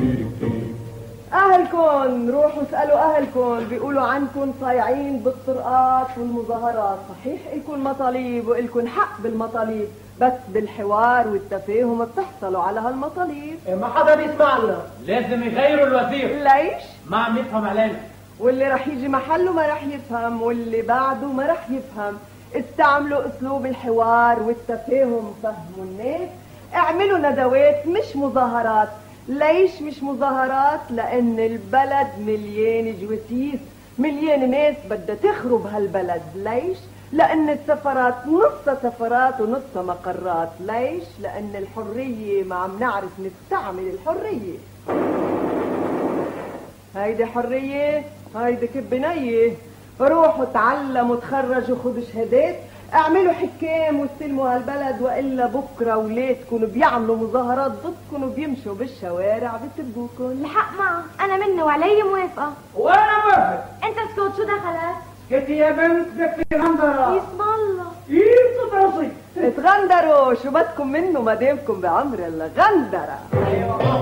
أهلكن روحوا اسألوا أهلكن، بيقولوا عنكن صايعين بالطرقات والمظاهرات. صحيح إلكن مطالب وإلكن حق بالمطالب، بس بالحوار والتفاهم بتحصلوا على هالمطالب. ما حدا بيسمع لنا. لازم يغيروا الوزير. ليش؟ ما عم يفهم علينا. واللي رح يجي محله ما رح يفهم، واللي بعده ما رح يفهم. استعملوا اسلوب الحوار والتفاهم، فهموا الناس. اعملوا ندوات مش مظاهرات. ليش مش مظاهرات؟ لان البلد مليان جواسيس، مليان ناس بدها تخرب هالبلد. ليش؟ لان السفرات نصها سفرات ونصها مقرات. ليش؟ لان الحرية ما عم نعرف نستعمل الحرية. هيدي حرية، هيدي كبنية. روحوا تعلموا تخرجوا خدوا شهادات، اعملوا حكام واستلموا هالبلد، والا بكره ولادكم بيعملوا مظاهرات ضدكم وبيمشوا بالشوارع بسبوكم. الحق معه، انا منه وعلي موافقه. وانا موافق. انت اسكت، شو دخلك؟ اسكتي يا بنت، بدك في غندره. يسم الله. بتدرسي. اتغندروا، شو بدكم منه ما دامكم بعمر الغندره.